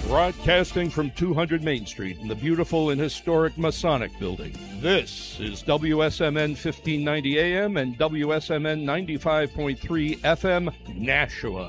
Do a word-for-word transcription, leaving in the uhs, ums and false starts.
Broadcasting from two hundred Main Street in the beautiful and historic Masonic Building. This is W S M N fifteen ninety A M and W S M N ninety-five point three F M, Nashua.